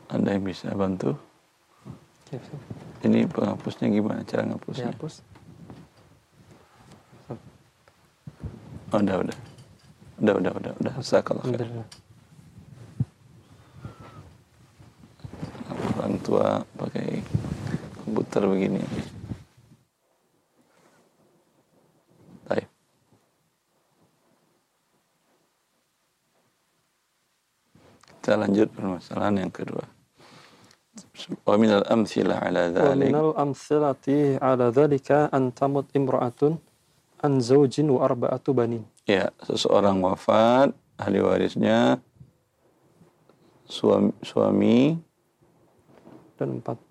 Anda yang bisa bantu? Ini penghapusnya gimana cara ngapusnya? Dihapus. Udah. Jazakallah khair. Orang tua pakai komputer begini. Baik. Kita lanjut permasalahan yang kedua. Wa minal amtsilah ala dzalik. Wa minal amtsilati ala dzalika an tamut imra'atun an zaujin wa arba'atu banin. Ya, seseorang wafat, ahli warisnya suami dan 4